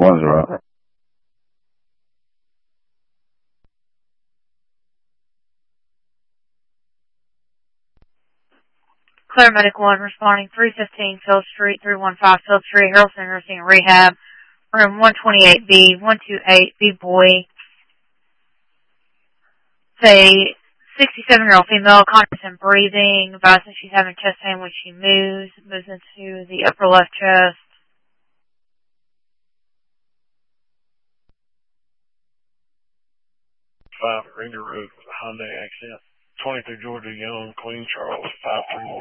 One's right. Claire Medic 1 responding 315 Field Street, 315 Field Street, Harrelson Nursing and Rehab, room 128B, 128B boy. Say 67-year-old female, conscious and breathing, advising she's having chest pain when she moves into the upper left chest. 5 Ringer Road with a Hyundai Accent. 23 Georgia Young, Queen Charles, 531.